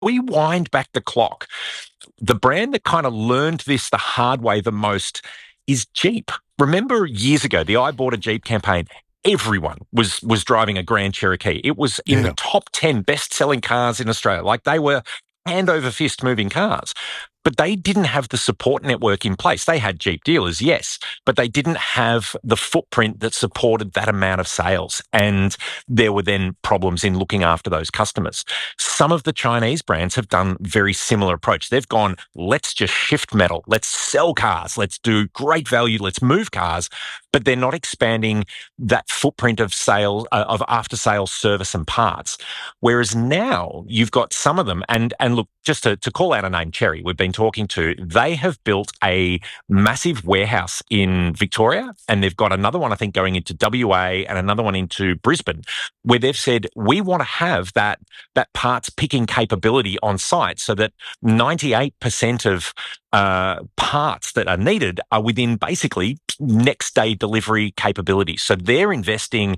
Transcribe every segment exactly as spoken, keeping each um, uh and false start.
We wind back the clock. The brand that kind of learned this the hard way the most is Jeep. Remember years ago, the I Bought a Jeep campaign? Everyone was was driving a Grand Cherokee. It was in the Yeah. top ten best-selling cars in Australia. Like they were hand over fist moving cars. But they didn't have the support network in place. They had Jeep dealers, yes, but they didn't have the footprint that supported that amount of sales. And there were then problems in looking after those customers. Some of the Chinese brands have done very similar approach. They've gone, let's just shift metal, let's sell cars, let's do great value, let's move cars, but they're not expanding that footprint of sales, uh, of after sales service and parts. Whereas now you've got some of them, and and look, just to, to call out a name, Cherry, we've been talking to, they have built a massive warehouse in Victoria, and they've got another one, I think, going into W A and another one into Brisbane, where they've said, we want to have that, that parts picking capability on site so that ninety-eight percent of uh, parts that are needed are within basically next day delivery capabilities. So they're investing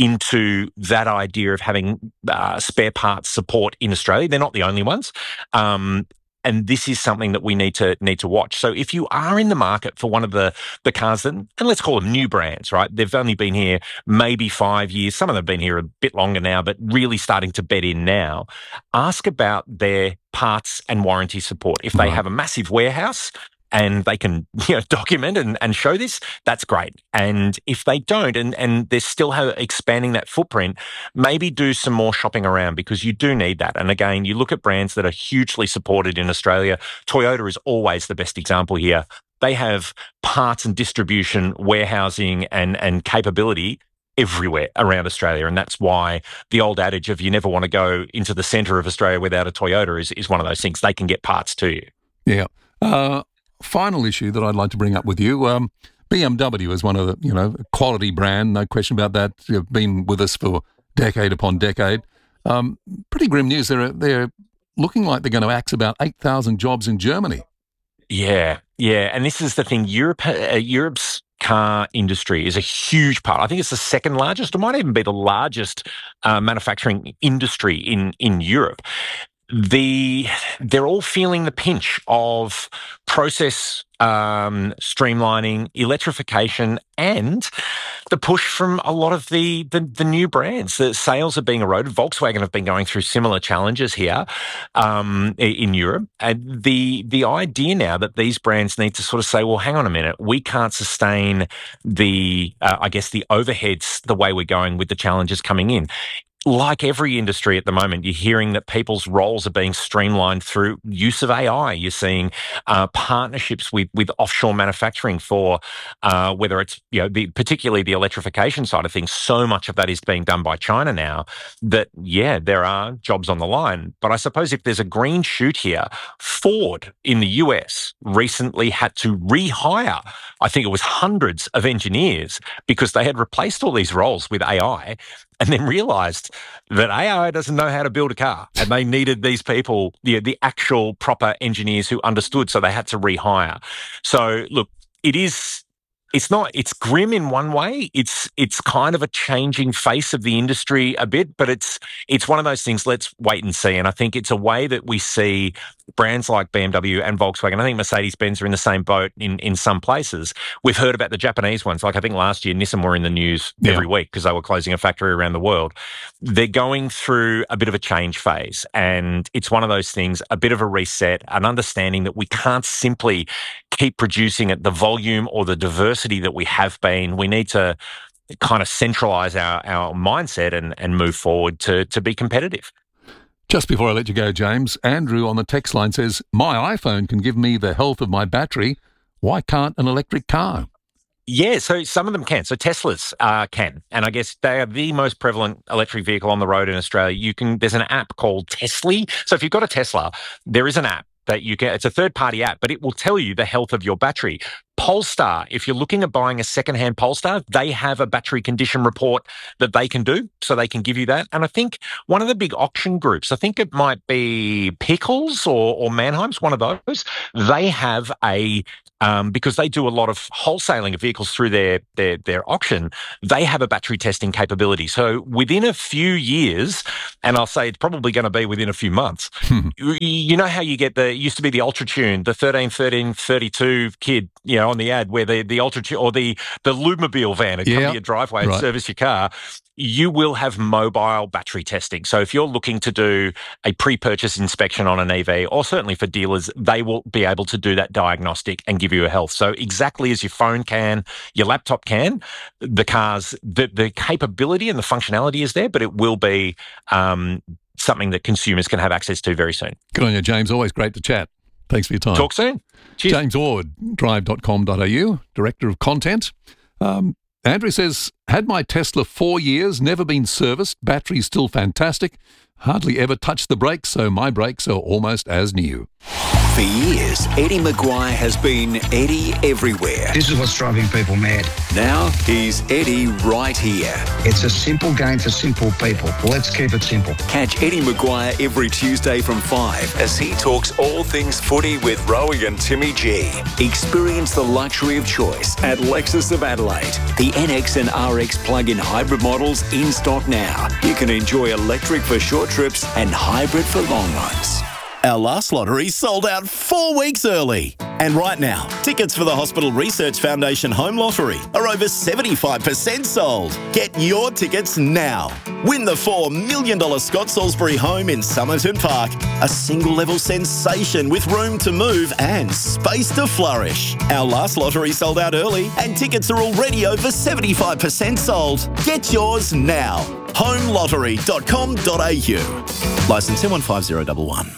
into that idea of having uh, spare parts support in Australia. They're not the only ones. Um, and this is something that we need to need to watch. So if you are in the market for one of the the cars that, and let's call them new brands, right? They've only been here maybe five years. Some of them have been here a bit longer now, but really starting to bed in now. Ask about their parts and warranty support. If they Right. have a massive warehouse and they can, you know, document and, and show this, that's great. And if they don't, and, and they're still have, expanding that footprint, maybe do some more shopping around because you do need that. And again, you look at brands that are hugely supported in Australia. Toyota is always the best example here. They have parts and distribution, warehousing and, and capability everywhere around Australia. And that's why the old adage of you never want to go into the centre of Australia without a Toyota is, is one of those things. They can get parts to you. Yeah. Uh, final issue that I'd like to bring up with you. Um, B M W is one of the, you know, quality brand, no question about that. You've been with us for decade upon decade. Um, pretty grim news. They're, they're looking like they're going to axe about eight thousand jobs in Germany. Yeah, yeah. And this is the thing. Europe, uh, Europe's car industry is a huge part. I think it's the second largest, or might even be the largest uh, manufacturing industry in, in Europe. The they're all feeling the pinch of process um, streamlining, electrification, and the push from a lot of the, the the new brands. The sales are being eroded. Volkswagen have been going through similar challenges here um, in Europe, and the the idea now that these brands need to sort of say, well, hang on a minute, we can't sustain the uh, I guess the overheads the way we're going with the challenges coming in. Like every industry at the moment, you're hearing that people's roles are being streamlined through use of A I. You're seeing uh, partnerships with with offshore manufacturing for uh, whether it's you know the, particularly the electrification side of things. So much of that is being done by China now that yeah, there are jobs on the line. But I suppose if there's a green shoot here, Ford in the U S recently had to rehire. I think it was hundreds of engineers because they had replaced all these roles with A I and then realized that A I doesn't know how to build a car and they needed these people, the, the actual proper engineers who understood, so they had to rehire. So look, it is, it's not, it's grim in one way. It's, it's kind of a changing face of the industry a bit, but it's, it's one of those things, let's wait and see. And I think it's a way that we see brands like B M W and Volkswagen. I think Mercedes-Benz are in the same boat in, in some places. We've heard about the Japanese ones. Like I think last year, Nissan were in the news Yeah. every week because they were closing a factory around the world. They're going through a bit of a change phase. And it's one of those things, a bit of a reset, an understanding that we can't simply keep producing at the volume or the diversity that we have been. We need to kind of centralize our, our mindset and, and move forward to, to be competitive. Just before I let you go, James, Andrew on the text line says, my iPhone can give me the health of my battery. Why can't an electric car? Yeah, so some of them can. So Teslas uh, can, and I guess they are the most prevalent electric vehicle on the road in Australia. You can. There's an app called Tesly. So if you've got a Tesla, there is an app that you can. It's a third-party app, but it will tell you the health of your battery. Polestar, if you're looking at buying a secondhand Polestar, they have a battery condition report that they can do, so they can give you that. And I think one of the big auction groups, I think it might be Pickles or, or Mannheim's, one of those, they have a, um, because they do a lot of wholesaling of vehicles through their, their, their auction, they have a battery testing capability. So within a few years, and I'll say it's probably going to be within a few months, you, you know how you get the, it used to be the Ultra Tune, the thirteen, thirteen, thirty-two kid, you know, on the ad where the, the Ultra Tune or the, the Lumobile van would come Yeah. to your driveway and Right. service your car. You will have mobile battery testing. So if you're looking to do a pre-purchase inspection on an E V, or certainly for dealers, they will be able to do that diagnostic and give you a health. So exactly as your phone can, your laptop can, the cars, the, the capability and the functionality is there, but it will be um, something that consumers can have access to very soon. Good on you, James. Always great to chat. Thanks for your time. Talk soon. Cheers. James Ord, drive dot com dot a u, Director of Content. Um, Andrew says, had my Tesla four years, never been serviced, battery's still fantastic, hardly ever touched the brakes, so my brakes are almost as new. For years, Eddie Maguire has been Eddie everywhere. This is what's driving people mad. Now he's Eddie right here. It's a simple game for simple people. Let's keep it simple. Catch Eddie Maguire every Tuesday from five as he talks all things footy with Rowie and Timmy G. Experience the luxury of choice at Lexus of Adelaide. The N X and R X plug-in hybrid models in stock now. You can enjoy electric for short trips and hybrid for long ones. Our last lottery sold out four weeks early. And right now, tickets for the Hospital Research Foundation Home Lottery are over seventy-five percent sold. Get your tickets now. Win the four million dollars Scott Salisbury home in Somerton Park. A single-level sensation with room to move and space to flourish. Our last lottery sold out early and tickets are already over seventy-five percent sold. Get yours now. home lottery dot com dot a u. Licence M one five zero one one.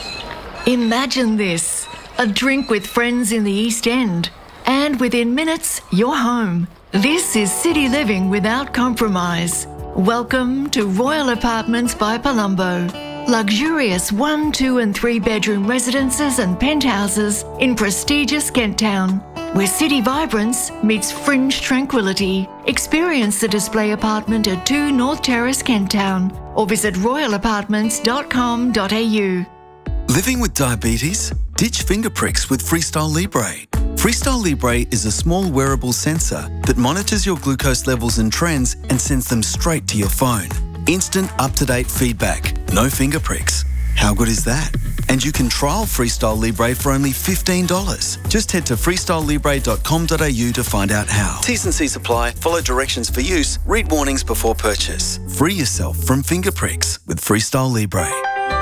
Imagine this, a drink with friends in the East End, and within minutes, you're home. This is city living without compromise. Welcome to Royal Apartments by Palumbo. Luxurious one, two and three bedroom residences and penthouses in prestigious Kent Town, where city vibrance meets fringe tranquility. Experience the display apartment at two North Terrace, Kent Town, or visit royal apartments dot com dot a u. Living with diabetes? Ditch finger pricks with Freestyle Libre. Freestyle Libre is a small wearable sensor that monitors your glucose levels and trends and sends them straight to your phone. Instant up-to-date feedback, no finger pricks. How good is that? And you can trial Freestyle Libre for only fifteen dollars. Just head to freestyle libre dot com dot a u to find out how. T's and C's apply. Follow directions for use. Read warnings before purchase. Free yourself from finger pricks with Freestyle Libre.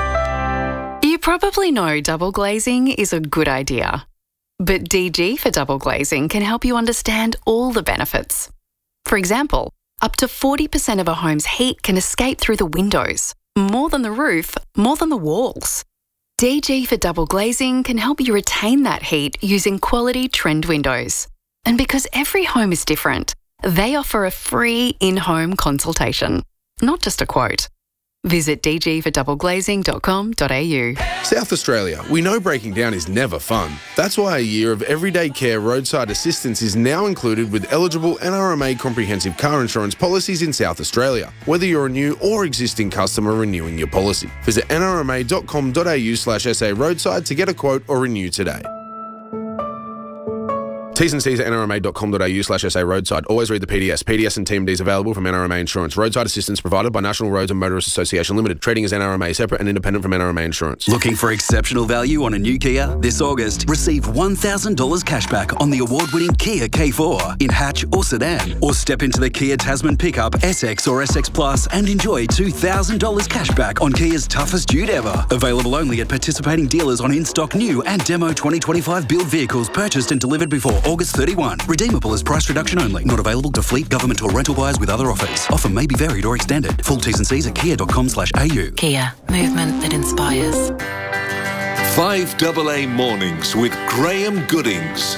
You probably know double glazing is a good idea. But D G for double glazing can help you understand all the benefits. For example, up to forty percent of a home's heat can escape through the windows. More than the roof, more than the walls. D G for double glazing can help you retain that heat using quality trend windows. And because every home is different, they offer a free in-home consultation, not just a quote. Visit d g for double glazing dot com dot a u. South Australia, we know breaking down is never fun. That's why a year of everyday care roadside assistance is now included with eligible N R M A comprehensive car insurance policies in South Australia, whether you're a new or existing customer renewing your policy. Visit n r m a dot com dot a u slash s a roadside to get a quote or renew today. T's and C's at n r m a dot com dot a u slash s a roadside. Always read the P D S. P D S and T M Ds available from N R M A Insurance. Roadside assistance provided by National Roads and Motorists Association Limited. Trading as N R M A, separate and independent from N R M A Insurance. Looking for exceptional value on a new Kia? This August, receive one thousand dollars cashback on the award-winning Kia K four in hatch or sedan. Or step into the Kia Tasman pickup, S X or S X Plus and enjoy two thousand dollars cashback on Kia's toughest dude ever. Available only at participating dealers on in-stock new and demo twenty twenty-five build vehicles purchased and delivered before August thirty-first. Redeemable as price reduction only. Not available to fleet, government or rental buyers with other offers. Offer may be varied or extended. Full T's and C's at kia dot com slash a u. Kia. Movement that inspires. Five double A mornings with Graham Goodings.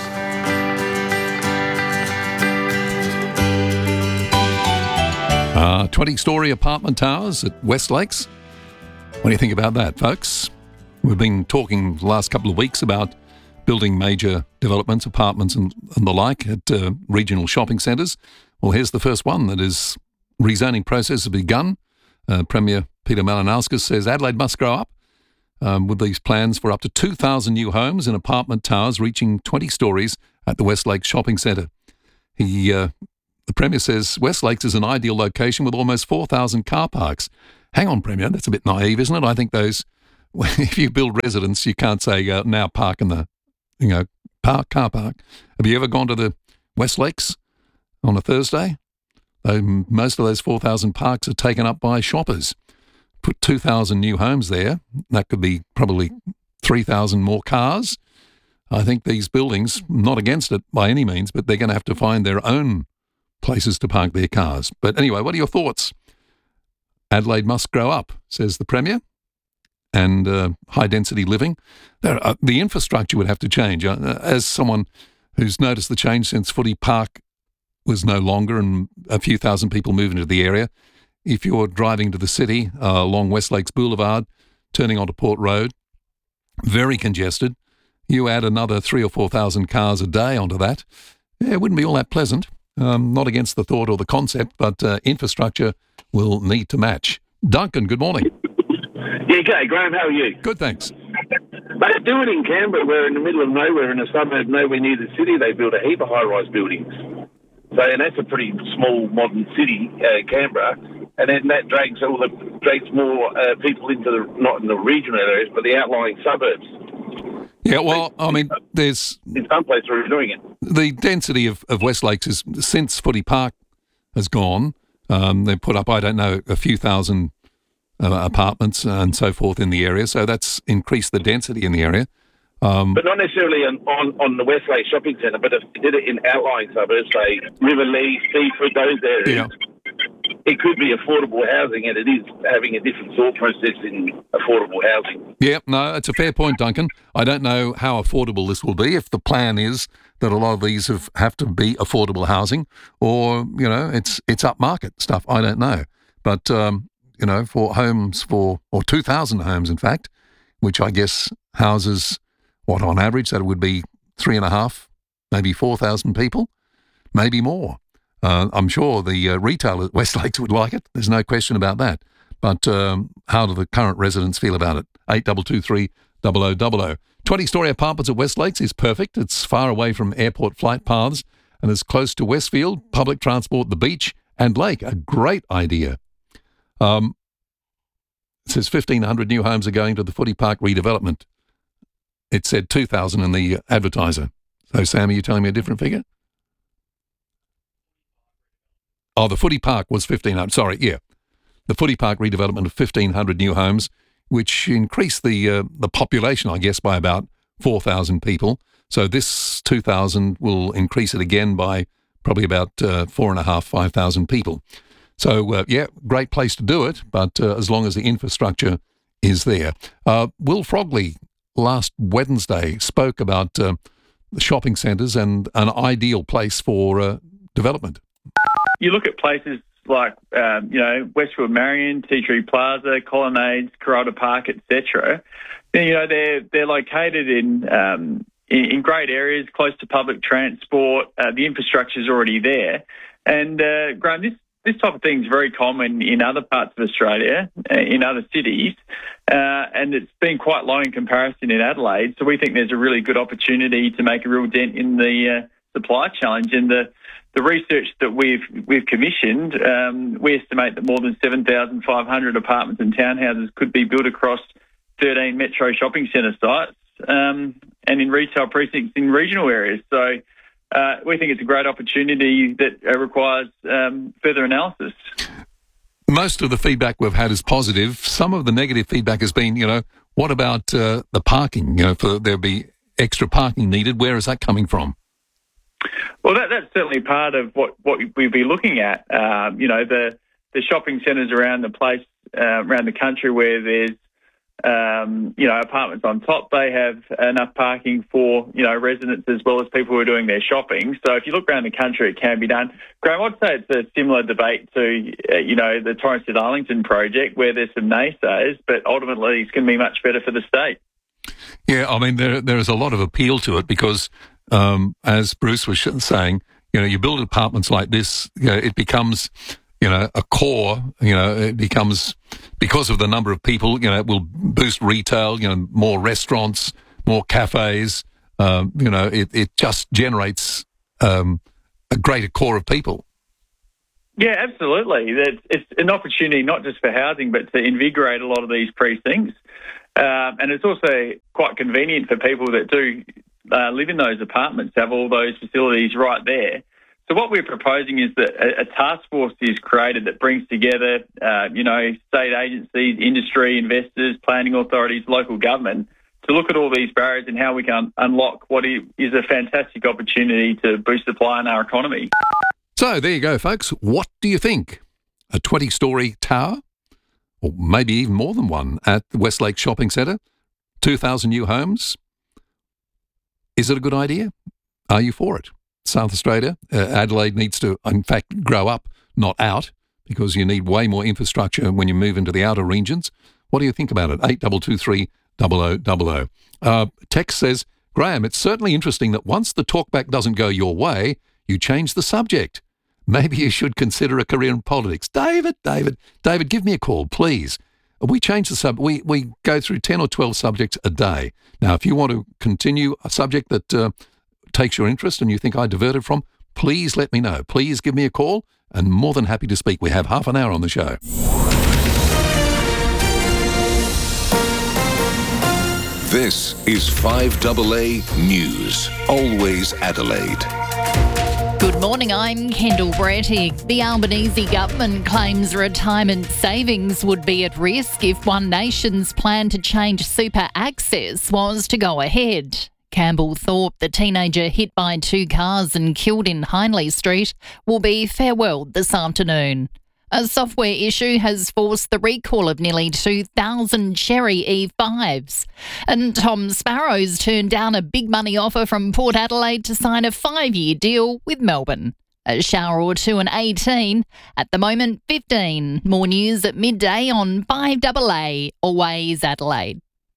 Uh, twenty-storey apartment towers at West Lakes. What do you think about that, folks? We've been talking the last couple of weeks about building major developments, apartments and, and the like at uh, regional shopping centres. Well, here's the first one that is rezoning process has begun. Uh, Premier Peter Malinauskas says Adelaide must grow up um, with these plans for up to two thousand new homes and apartment towers reaching twenty stories at the West Lakes Shopping Centre. He, uh, the Premier says West Lakes is an ideal location with almost four thousand car parks. Hang on, Premier, that's a bit naive, isn't it? I think those, if you build residents, you can't say uh, now park in the, you know, park, car park. Have you ever gone to the West Lakes on a Thursday? Um, most of those four thousand parks are taken up by shoppers. Put two thousand new homes there, that could be probably three thousand more cars. I think these buildings, not against it by any means, but they're going to have to find their own places to park their cars. But anyway, what are your thoughts? Adelaide must grow up, says the Premier, and uh, high-density living. There, uh, the infrastructure would have to change. Uh, as someone who's noticed the change since Footy Park was no longer and a few thousand people moved into the area, if you're driving to the city uh, along West Lakes Boulevard, turning onto Port Road, very congested, you add another three or four thousand cars a day onto that, yeah, it wouldn't be all that pleasant. Um, not against the thought or the concept, but uh, infrastructure will need to match. Duncan, good morning. Yeah, g'day, Graham. How are you? Good, thanks. They do it in Canberra. We're in the middle of nowhere, in a suburb nowhere near the city. They build a heap of high-rise buildings. So, and that's a pretty small, modern city, uh, Canberra. And then that drags all the drags more uh, people into the not in the regional areas, but the outlying suburbs. Yeah, well, I mean, there's... In some places we're doing it. The density of, of West Lakes is, since Footy Park has gone, um, they've put up, I don't know, a few thousand uh, apartments and so forth in the area. So that's increased the density in the area. Um, but not necessarily on, on, on the West Lakes Shopping Centre, but if you did it in outlying suburbs, say Riverlea, Seaford, those areas, yeah. It could be affordable housing, and it is having a different thought process in affordable housing. Yeah, no, it's a fair point, Duncan. I don't know how affordable this will be if the plan is that a lot of these have, have to be affordable housing, or, you know, it's it's upmarket stuff. I don't know. But, um, you know, for homes for, or two thousand homes, in fact, which I guess houses, what, on average, that would be three and a half, maybe four thousand people, maybe more. Uh, I'm sure the uh, retail at West Lakes would like it. There's no question about that. But um, how do the current residents feel about it? eight two two three, zero zero zero zero. twenty-storey apartments at West Lakes is perfect. It's far away from airport flight paths and is close to Westfield, public transport, the beach and lake. A great idea. Um, it says fifteen hundred new homes are going to the Footy Park redevelopment. It said two thousand in the advertiser. So, Sam, are you telling me a different figure? Oh, the Footy Park was fifteen hundred. Sorry, yeah. The Footy Park redevelopment of fifteen hundred new homes, which increased the uh, the population, I guess, by about four thousand people. So this two thousand will increase it again by probably about uh, four thousand five hundred, five thousand people. So, uh, yeah, great place to do it, but uh, as long as the infrastructure is there. Uh, Will Frogley last Wednesday spoke about uh, the shopping centres and an ideal place for uh, development. You look at places like, um, you know, Westfield Marion, Tea Tree Plaza, Colonnades, Coralda Park, et cetera. You know, they're they're located in, um, in in great areas, close to public transport. Uh, the infrastructure's already there, and uh, Graham, this this type of thing is very common in other parts of Australia, uh, in other cities, uh, and it's been quite low in comparison in Adelaide. So we think there's a really good opportunity to make a real dent in the uh, supply challenge. And the The research that we've we've commissioned, um, we estimate that more than seven thousand five hundred apartments and townhouses could be built across thirteen metro shopping centre sites um, and in retail precincts in regional areas. So uh, we think it's a great opportunity that uh, requires um, further analysis. Most of the feedback we've had is positive. Some of the negative feedback has been, you know, what about uh, the parking? You know, for there'll be extra parking needed. Where is that coming from? Well, that, that's certainly part of what, what we'd be looking at. Um, you know, the, the shopping centres around the place, uh, around the country where there's, um, you know, apartments on top, they have enough parking for, you know, residents as well as people who are doing their shopping. So if you look around the country, it can be done. Graham, I'd say it's a similar debate to, uh, you know, the Torrens to Darlington project where there's some naysayers, but ultimately it's going to be much better for the state. Yeah, I mean, there there is a lot of appeal to it because, um, as Bruce was saying, you know, you build apartments like this, you know, it becomes, you know, a core, you know, it becomes, because of the number of people, you know, it will boost retail, you know, more restaurants, more cafes, um, you know, it, it just generates um, a greater core of people. Yeah, absolutely. It's, it's an opportunity not just for housing, but to invigorate a lot of these precincts. Um, and it's also quite convenient for people that do uh, live in those apartments to have all those facilities right there. So what we're proposing is that a, a task force is created that brings together, uh, you know, state agencies, industry, investors, planning authorities, local government, to look at all these barriers and how we can unlock what is a fantastic opportunity to boost supply in our economy. So there you go, folks. What do you think? A twenty-storey tower? Or maybe even more than one at the Westlake Shopping Centre? two thousand new homes? Is it a good idea? Are you for it? South Australia, uh, Adelaide needs to, in fact, grow up, not out, because you need way more infrastructure when you move into the outer regions. What do you think about it? eight two two three double oh double oh. Uh, text says, Graham, it's certainly interesting that once the talkback doesn't go your way, you change the subject. Maybe you should consider a career in politics. David, David, David, give me a call, please. We change the sub. We we go through ten or twelve subjects a day. Now, if you want to continue a subject that uh, takes your interest and you think I diverted from, please let me know. Please give me a call, and more than happy to speak. We have half an hour on the show. This is five A A News. Always Adelaide. Good morning, I'm Kendall Brattig. The Albanese government claims retirement savings would be at risk if One Nation's plan to change super access was to go ahead. Campbell Thorpe, the teenager hit by two cars and killed in Hindley Street, will be farewelled this afternoon. A software issue has forced the recall of nearly two thousand Cherry E fives. And Tom Sparrow's turned down a big money offer from Port Adelaide to sign a five-year deal with Melbourne. A shower or two and eighteen. At the moment, fifteen. More news at midday on five A A, Always Adelaide.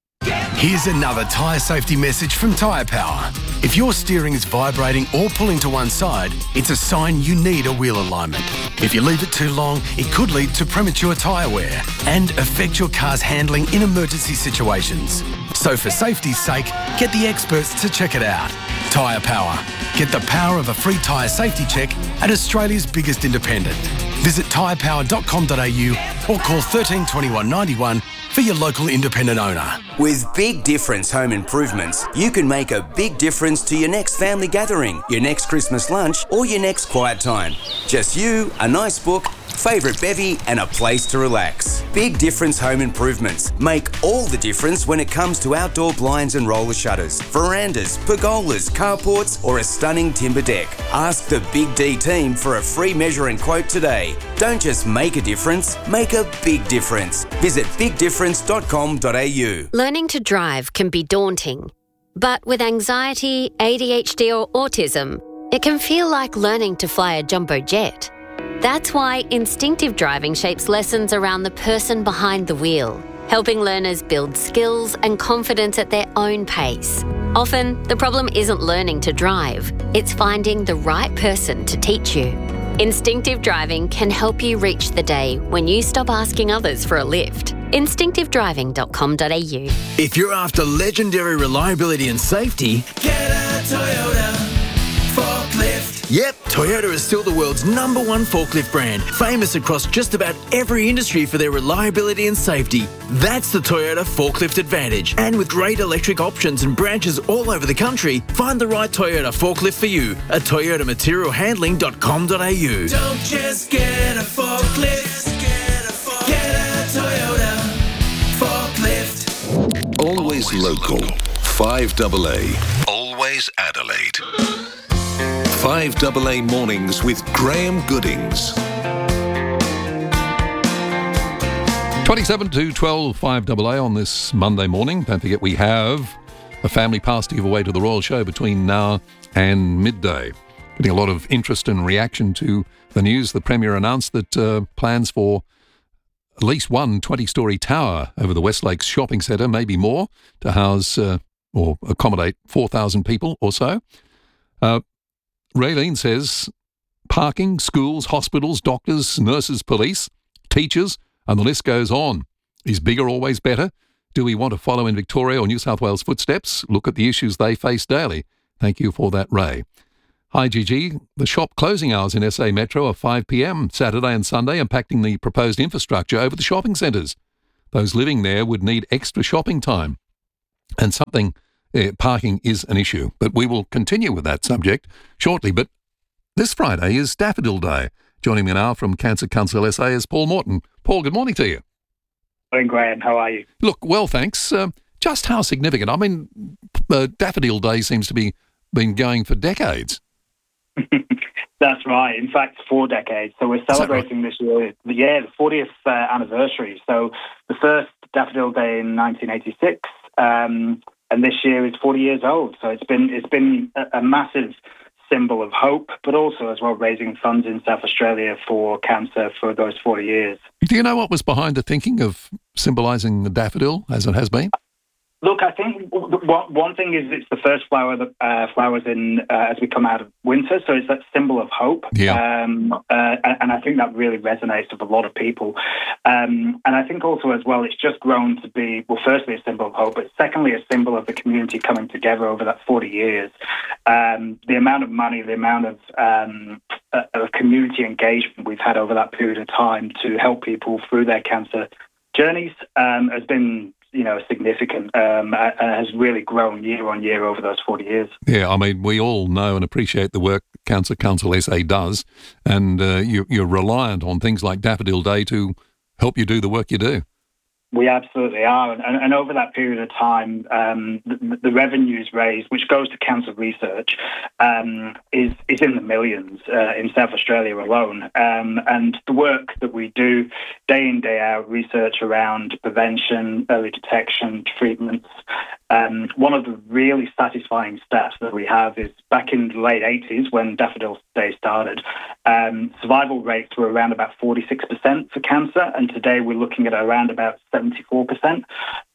Here's another tyre safety message from Tyre Power. If your steering is vibrating or pulling to one side, it's a sign you need a wheel alignment. If you leave it too long, it could lead to premature tyre wear and affect your car's handling in emergency situations. So for safety's sake, get the experts to check it out. Tyre Power. Get the power of a free tyre safety check at Australia's biggest independent. Visit tyre power dot com dot a u or call thirteen twenty-one ninety-one for your local independent owner. With Big Difference Home Improvements, you can make a big difference to your next family gathering, your next Christmas lunch, or your next quiet time. Just you, a nice book, favourite bevy, and a place to relax. Big Difference Home Improvements make all the difference when it comes to outdoor blinds and roller shutters, verandas, pergolas, carports, or a stunning timber deck. Ask the Big D team for a free measure and quote today. Don't just make a difference, make a big difference. Visit big difference dot com dot a u. Learning to drive can be daunting, but with anxiety, A D H D or autism, it can feel like learning to fly a jumbo jet. That's why instinctive driving shapes lessons around the person behind the wheel, helping learners build skills and confidence at their own pace. Often, the problem isn't learning to drive, it's finding the right person to teach you. Instinctive driving can help you reach the day when you stop asking others for a lift. instinctive driving dot com dot a u. If you're after legendary reliability and safety, get a Toyota forklift. Yep, Toyota is still the world's number one forklift brand, famous across just about every industry for their reliability and safety. That's the Toyota Forklift Advantage. And with great electric options and branches all over the country, find the right Toyota forklift for you at toyota material handling dot com dot a u. Don't just get a forklift, get a, forklift. Get a Toyota forklift. Always local. five A A. Always Adelaide. five A A Mornings with Graham Goodings. twenty-seven to twelve, five A A on this Monday morning. Don't forget we have a family pass to give away to the Royal Show between now and midday. Getting a lot of interest and reaction to the news. The Premier announced that uh, plans for at least one twenty-storey tower over the West Lakes Shopping Centre, maybe more, to house uh, or accommodate four thousand people or so. Uh, Raylene says parking, schools, hospitals, doctors, nurses, police, teachers, and the list goes on. Is bigger always better? Do we want to follow in Victoria or New South Wales footsteps? Look at the issues they face daily. Thank you for that, Ray. Hi, Gigi. The shop closing hours in S A Metro are five p m Saturday and Sunday, impacting the proposed infrastructure over the shopping centres. Those living there would need extra shopping time. And something, uh, parking is an issue. But we will continue with that subject shortly. But this Friday is Daffodil Day. Joining me now from Cancer Council S A is Paul Morton. Paul, good morning to you. Morning, Graham. How are you? Look, well, thanks. Uh, just how significant? I mean, uh, Daffodil Day seems to be been going for decades. That's right. In fact, four decades. So we're celebrating right? this year, the yeah, the fortieth uh, anniversary. So the first Daffodil Day in nineteen eighty-six, um, and this year is forty years old. So it's been it's been a, a massive symbol of hope, but also as well raising funds in South Australia for cancer for those forty years. Do you know what was behind the thinking of symbolising the daffodil as it has been? Look, I think one thing is it's the first flower that uh, flowers in uh, as we come out of winter, so it's that symbol of hope. Yeah. Um, uh, and I think that really resonates with a lot of people. Um, and I think also as well, it's just grown to be, well, firstly a symbol of hope, but secondly a symbol of the community coming together over that forty years. Um, the amount of money, the amount of, um, uh, of community engagement we've had over that period of time to help people through their cancer journeys um, has been, you know, significant um, and has really grown year on year over those forty years. Yeah, I mean, we all know and appreciate the work Cancer Council S A does, and uh, you, you're reliant on things like Daffodil Day to help you do the work you do. We absolutely are. And, and, and over that period of time, um, the, the revenues raised, which goes to cancer research, um, is, is in the millions uh, in South Australia alone. Um, and the work that we do day in, day out, research around prevention, early detection, treatments. Um, one of the really satisfying stats that we have is back in the late eighties when Daffodil Day started, um, survival rates were around about forty-six percent for cancer, and today we're looking at around about seventy-four percent.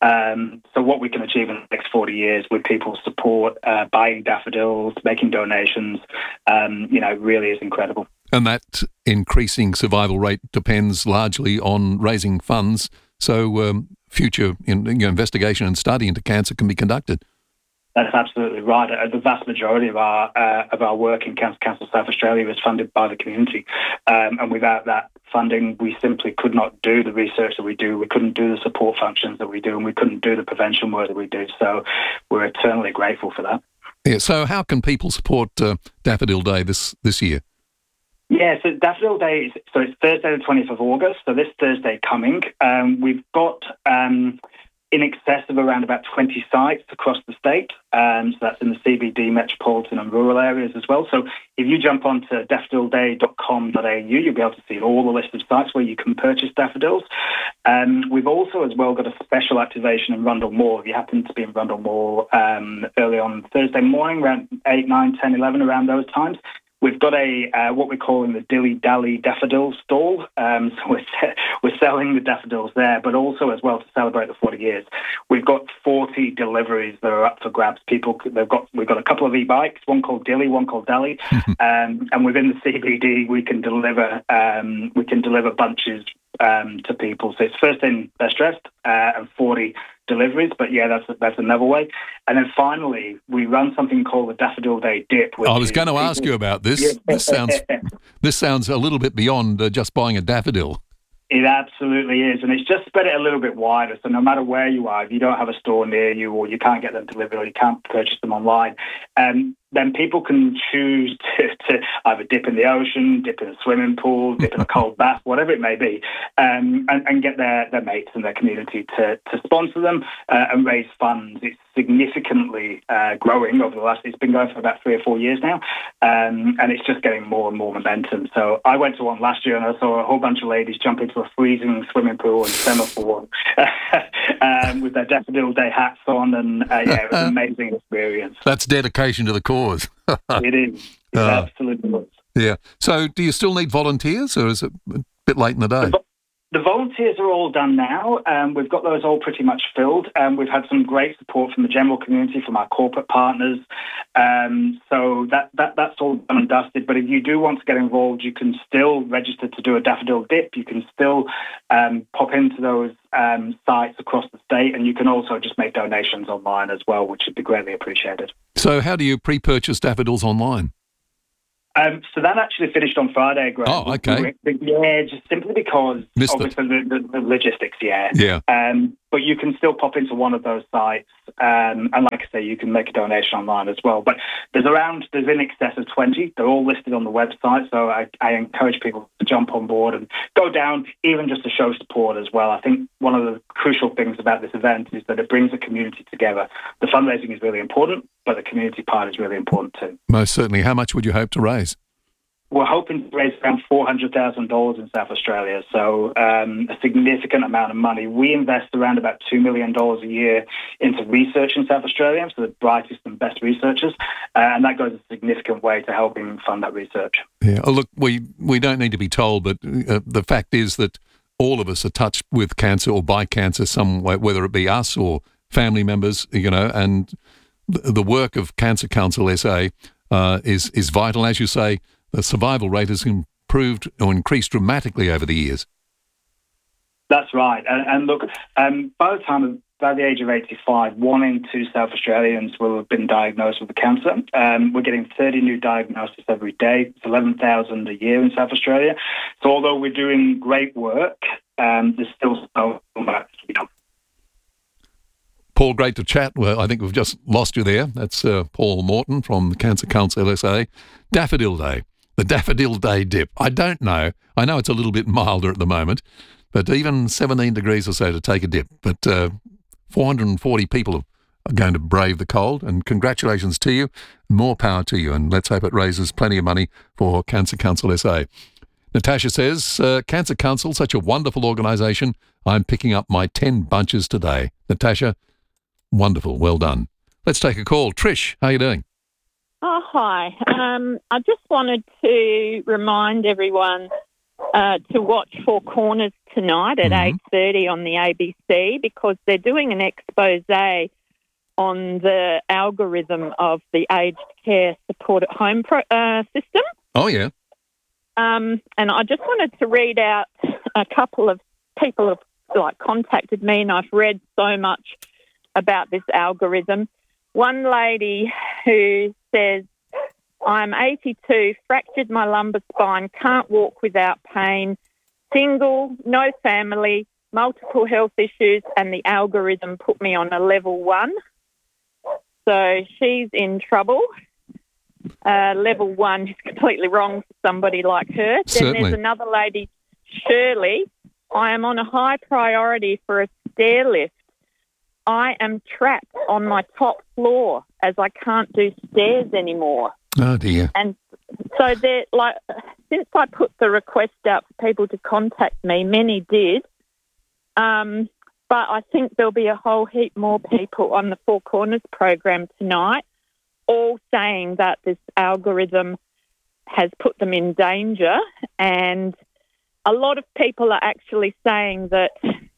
Um, so what we can achieve in the next forty years with people's support, uh, buying daffodils, making donations, um, you know, really is incredible. And that increasing survival rate depends largely on raising funds, so um, future in, you know, investigation and study into cancer can be conducted. That's absolutely right. Uh, the vast majority of our uh, of our work in Cancer Council South Australia is funded by the community, um, and without that funding, we simply could not do the research that we do. We couldn't do the support functions that we do, and we couldn't do the prevention work that we do. So we're eternally grateful for that. Yeah. So how can people support uh, Daffodil Day this this year? Yeah, so Daffodil Day, is, so it's Thursday the twentieth of August, so this Thursday coming. Um, we've got um, in excess of around about twenty sites across the state, um, so that's in the C B D, metropolitan and rural areas as well. So if you jump onto daffodil day dot com dot a u, you'll be able to see all the list of sites where you can purchase daffodils. Um, we've also as well got a special activation in Rundle Mall. If you happen to be in Rundle Mall um, early on Thursday morning, around eight, nine, ten, eleven, around those times, we've got a uh, what we're calling the Dilly Dally Daffodil stall. Um, so we're, we're selling the daffodils there, but also as well to celebrate the forty years. We've got forty deliveries that are up for grabs. People, they've got we've got a couple of e-bikes, one called Dilly, one called Dally, um, and within the C B D we can deliver um, we can deliver bunches um, to people. So it's first in, best dressed, uh, and forty deliveries, but yeah, that's that's another way. And then finally, we run something called the Daffodil Day Dip. I was going to people... ask you about this. Yeah. This sounds this sounds a little bit beyond uh, just buying a daffodil. It absolutely is, and it's just spread it a little bit wider. So no matter where you are, if you don't have a store near you, or you can't get them delivered, or you can't purchase them online, um, then people can choose to, to either dip in the ocean, dip in a swimming pool, dip in a cold bath, whatever it may be, um, and, and get their, their mates and their community to, to sponsor them uh, and raise funds. It's significantly uh, growing over the last, it's been going for about three or four years now, um, and it's just getting more and more momentum. So I went to one last year and I saw a whole bunch of ladies jump into a freezing swimming pool in semaphore um, with their Daffodil Day hats on, and uh, yeah, it was an amazing experience. That's dedication to the cause. It is. It uh, absolutely is. Yeah. So do you still need volunteers, or is it a bit late in the day? The volunteers are all done now. Um, we've got those all pretty much filled. Um, we've had some great support from the general community, from our corporate partners. Um, so that, that that's all done and dusted. But if you do want to get involved, you can still register to do a daffodil dip. You can still um, pop into those um, sites across the state, and you can also just make donations online as well, which would be greatly appreciated. So how do you pre-purchase daffodils online? Um, so that actually finished on Friday, Greg. Oh, okay. Yeah, just simply because Missed obviously the, the, the logistics, yeah. Yeah. Um, but you can still pop into one of those sites, um, and like I say, you can make a donation online as well. But there's around, there's in excess of twenty. They're all listed on the website, so I, I encourage people to jump on board and go down, even just to show support as well. I think one of the crucial things about this event is that it brings the community together. The fundraising is really important, but the community part is really important too. Most certainly. How much would you hope to raise? We're hoping to raise around four hundred thousand dollars in South Australia, so um, a significant amount of money. We invest around about two million dollars a year into research in South Australia, so the brightest and best researchers, uh, and that goes a significant way to helping fund that research. Yeah. Oh, look, we, we don't need to be told, but uh, the fact is that all of us are touched with cancer or by cancer some way, whether it be us or family members, you know, and the, the work of Cancer Council S A uh, is, is vital. As you say, the survival rate has improved or increased dramatically over the years. That's right. And, and look, um, by the time of, by the age of eighty-five, one in two South Australians will have been diagnosed with the cancer. Um, we're getting thirty new diagnoses every day. It's eleven thousand a year in South Australia. So although we're doing great work, um, there's still so much to be done. Paul, great to chat. Well, I think we've just lost you there. That's uh, Paul Morton from Cancer Council S A. Daffodil Day. The Daffodil Day dip. I don't know. I know it's a little bit milder at the moment, but even seventeen degrees or so to take a dip. But uh, four hundred forty people are going to brave the cold, and congratulations to you. More power to you, and let's hope it raises plenty of money for Cancer Council S A. Natasha says, uh, Cancer Council, such a wonderful organisation. I'm picking up my ten bunches today. Natasha, wonderful. Well done. Let's take a call. Trish, how are you doing? Oh, hi. Um, I just wanted to remind everyone uh, to watch Four Corners tonight at mm-hmm. eight thirty on the A B C, because they're doing an expose on the algorithm of the aged care support at home pro- uh, system. Oh, yeah. Um, and I just wanted to read out a couple of people have like contacted me, and I've read so much about this algorithm. One lady who says, I'm eighty-two, fractured my lumbar spine, can't walk without pain, single, no family, multiple health issues, and the algorithm put me on a level one. So she's in trouble. Uh, level one is completely wrong for somebody like her. Certainly. Then there's another lady, Shirley. I am on a high priority for a stair lift. I am trapped on my top floor as I can't do stairs anymore. Oh, dear. And so they're like, since I put the request out for people to contact me, many did. Um, but I think there'll be a whole heap more people on the Four Corners program tonight, all saying that this algorithm has put them in danger. And a lot of people are actually saying that,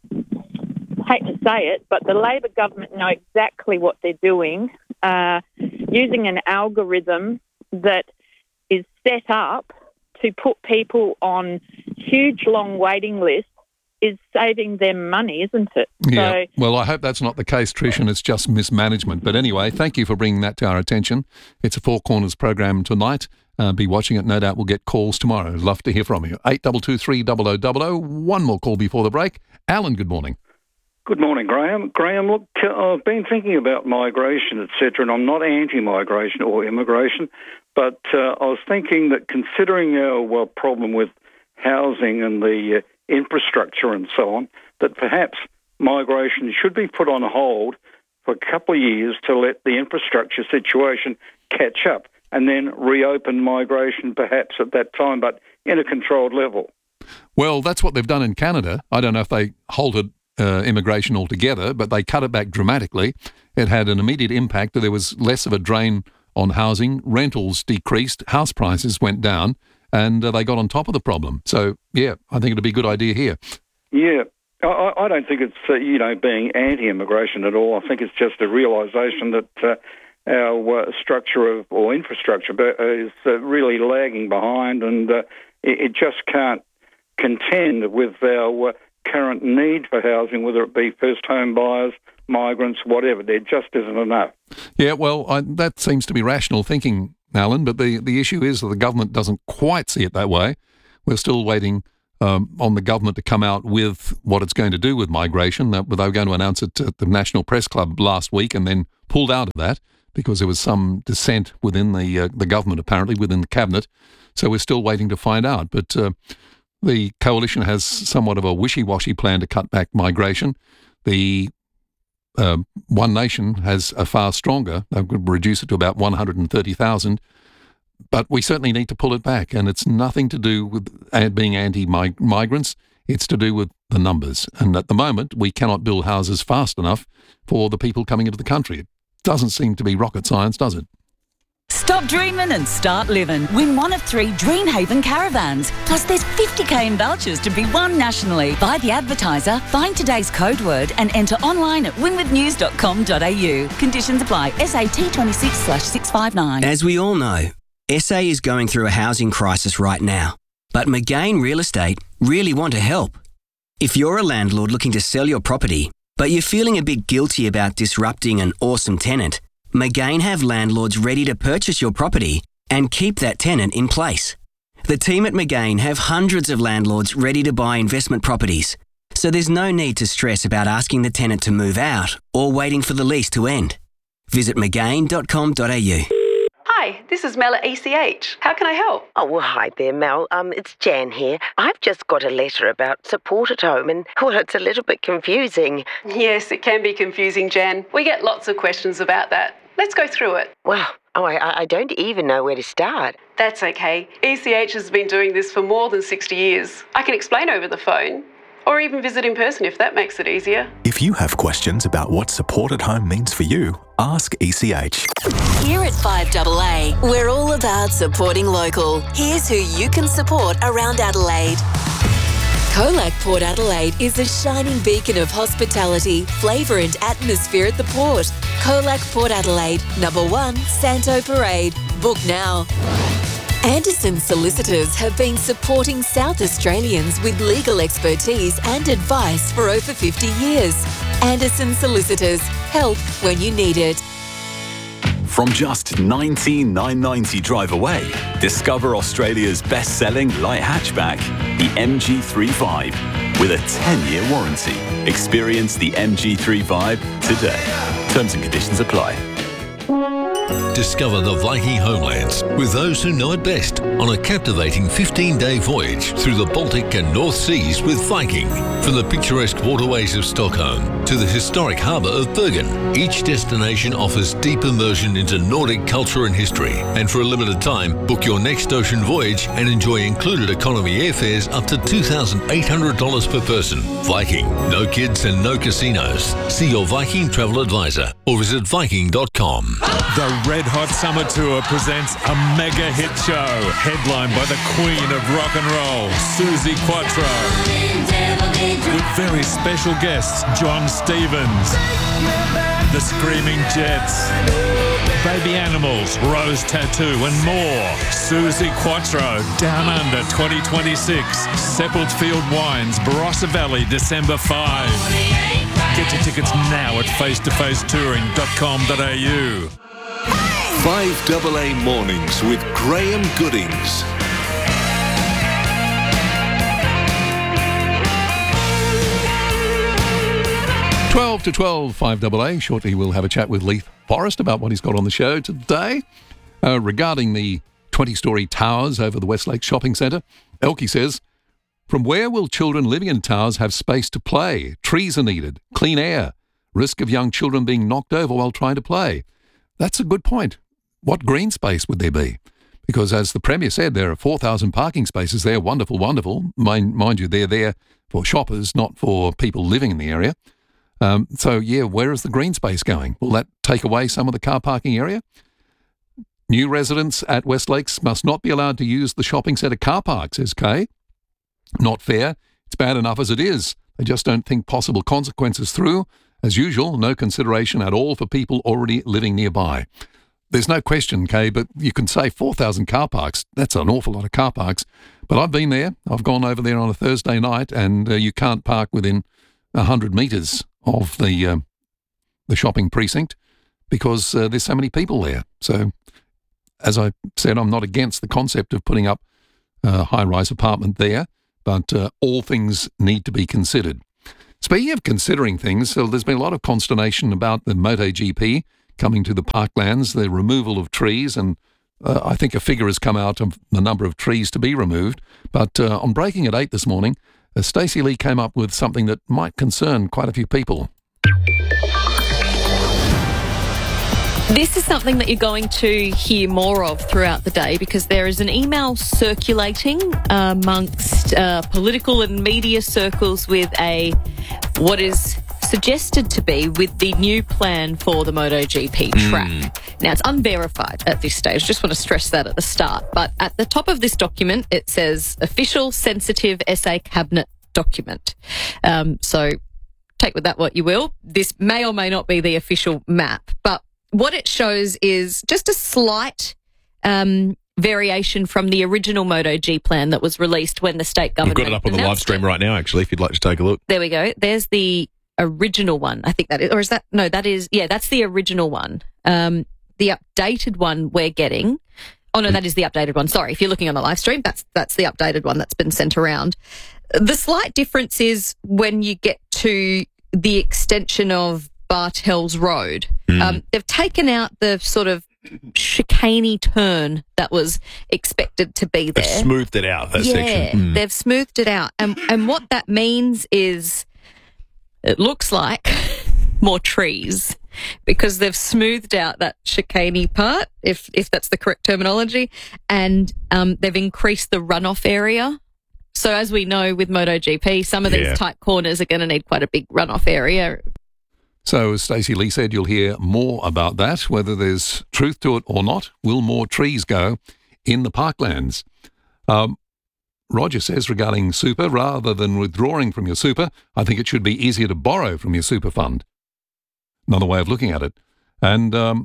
I hate to say it, but the Labor government know exactly what they're doing, uh, using an algorithm that is set up to put people on huge, long waiting lists is saving them money, isn't it? Yeah. So, well, I hope that's not the case, Trish, and it's just mismanagement. But anyway, thank you for bringing that to our attention. It's a Four Corners program tonight. Uh, be watching it. No doubt we'll get calls tomorrow. Love to hear from you. eight two two three zero zero zero zero. One more call before the break. Alan, good morning. Good morning, Graham. Graham, look, I've been thinking about migration, et cetera, and I'm not anti-migration or immigration, but uh, I was thinking that considering our well, problem with housing and the uh, infrastructure and so on, that perhaps migration should be put on hold for a couple of years to let the infrastructure situation catch up, and then reopen migration perhaps at that time, but in a controlled level. Well, that's what they've done in Canada. I don't know if they halted uh, immigration altogether, but they cut it back dramatically. It had an immediate impact. There was less of a drain on housing. Rentals decreased. House prices went down, and uh, they got on top of the problem. So, yeah, I think it'd be a good idea here. Yeah. I, I don't think it's, uh, you know, being anti-immigration at all. I think it's just a realisation that uh, our uh, structure of, or infrastructure is uh, really lagging behind, and uh, it, it just can't contend with our uh, current need for housing, whether it be first home buyers, migrants, whatever. There just isn't enough. Yeah, well, I, that seems to be rational thinking, Alan, but the, the issue is that the government doesn't quite see it that way. We're still waiting um, on the government to come out with what it's going to do with migration. They were going to announce it at the National Press Club last week and then pulled out of that because there was some dissent within the uh, the government, apparently, within the cabinet. So we're still waiting to find out. But uh, the coalition has somewhat of a wishy-washy plan to cut back migration. The uh, One Nation has a far stronger. They could reduce it to about one hundred thirty thousand. But we certainly need to pull it back, and it's nothing to do with being anti-migrants. It's to do with the numbers. And at the moment, we cannot build houses fast enough for the people coming into the country. It doesn't seem to be rocket science, does it? Stop dreaming and start living. Win one of three Dreamhaven caravans. Plus there's fifty k in vouchers to be won nationally. Buy the advertiser, find today's code word and enter online at winwood news dot com dot a u. Conditions apply. S A T twenty-six slash six five nine. As we all know, S A is going through a housing crisis right now. But McGain Real Estate really want to help. If you're a landlord looking to sell your property, but you're feeling a bit guilty about disrupting an awesome tenant, McGain have landlords ready to purchase your property and keep that tenant in place. The team at McGain have hundreds of landlords ready to buy investment properties, so there's no need to stress about asking the tenant to move out or waiting for the lease to end. Visit mcgain dot com dot a u. Hi, this is Mel at E C H. How can I help? Oh, well, hi there, Mel. Um, it's Jan here. I've just got a letter about support at home and, well, it's a little bit confusing. Yes, it can be confusing, Jan. We get lots of questions about that. Let's go through it. Wow. Oh, I, I don't even know where to start. That's okay. E C H has been doing this for more than sixty years. I can explain over the phone, or even visit in person if that makes it easier. If you have questions about what support at home means for you, ask E C H. Here at five A A, we're all about supporting local. Here's who you can support around Adelaide. Colac Port Adelaide is a shining beacon of hospitality, flavour and atmosphere at the port. Colac Port Adelaide, number one, Santo Parade. Book now. Anderson Solicitors have been supporting South Australians with legal expertise and advice for over fifty years. Anderson Solicitors, help when you need it. From just nineteen thousand nine hundred ninety drive away, discover Australia's best-selling light hatchback, the M G thirty-five, with a ten-year warranty. Experience the M G thirty-five today. Terms and conditions apply. Discover the Viking homelands with those who know it best on a captivating fifteen-day voyage through the Baltic and North Seas with Viking. From the picturesque waterways of Stockholm to the historic harbour of Bergen, each destination offers deep immersion into Nordic culture and history. And for a limited time, book your next ocean voyage and enjoy included economy airfares up to two thousand eight hundred dollars per person. Viking, no kids and no casinos. See your Viking travel advisor or visit viking dot com. The Red Hot Summer Tour presents a mega hit show, headlined by the Queen of Rock and Roll, Suzi Quatro, with very special guests John Stevens, The Screaming Jets, Baby Animals, Rose Tattoo and more. Suzi Quatro, Down Under twenty twenty-six, Sepulchre Field Wines, Barossa Valley, December fifth. Get your tickets now at face to face touring dot com dot a u. five A A Mornings with Graham Goodings. twelve to twelve, five A A. Shortly we'll have a chat with Leith Forrest about what he's got on the show today. Uh, regarding the twenty-storey towers over the Westlake Shopping Centre, Elkie says, from where will children living in towers have space to play? Trees are needed, clean air, risk of young children being knocked over while trying to play. That's a good point. What green space would there be? Because as the Premier said, there are four thousand parking spaces there. Wonderful, wonderful. Mind, mind you, they're there for shoppers, not for people living in the area. Um, so, yeah, where is the green space going? Will that take away some of the car parking area? New residents at Westlakes must not be allowed to use the shopping centre car park, says Kay. Not fair. It's bad enough as it is. They just don't think possible consequences through. As usual, no consideration at all for people already living nearby. There's no question, Kay, but you can say four thousand car parks. That's an awful lot of car parks. But I've been there. I've gone over there on a Thursday night, and uh, you can't park within one hundred metres of the uh, the shopping precinct because uh, there's so many people there. So, as I said, I'm not against the concept of putting up a high-rise apartment there, but uh, all things need to be considered. Speaking of considering things, so there's been a lot of consternation about the MotoGP coming to the parklands, the removal of trees, and uh, I think a figure has come out of the number of trees to be removed. But uh, on Breaking at eight this morning, uh, Stacey Lee came up with something that might concern quite a few people. This is something that you're going to hear more of throughout the day because there is an email circulating uh, amongst uh, political and media circles with a what is suggested to be with the new plan for the MotoGP track. Mm. Now, it's unverified at this stage. Just want to stress that at the start. But at the top of this document, it says official sensitive S A cabinet document. Um, so take with that what you will. This may or may not be the official map, but what it shows is just a slight um, variation from the original MotoG plan that was released when the state government We've got it up on the live stream right now, actually, if you'd like to take a look. There we go. There's the original one. I think that is, or is that, no, that is, yeah, that's the original one. Um, the updated one we're getting, oh no, that is the updated one. Sorry, if you're looking on the live stream, that's, that's the updated one that's been sent around. The slight difference is when you get to the extension of Bartels Road. Mm. Um, they've taken out the sort of chicaney turn that was expected to be there. They've smoothed it out, that yeah, section. Mm. They've smoothed it out. And, and what that means is it looks like more trees because they've smoothed out that chicaney part, if if that's the correct terminology, and um, they've increased the runoff area. So as we know with MotoGP, some of these Yeah. tight corners are going to need quite a big runoff area. So, as Stacey Lee said, you'll hear more about that, whether there's truth to it or not. Will more trees go in the parklands? Um, Roger says regarding super, rather than withdrawing from your super, I think it should be easier to borrow from your super fund. Another way of looking at it. And, um,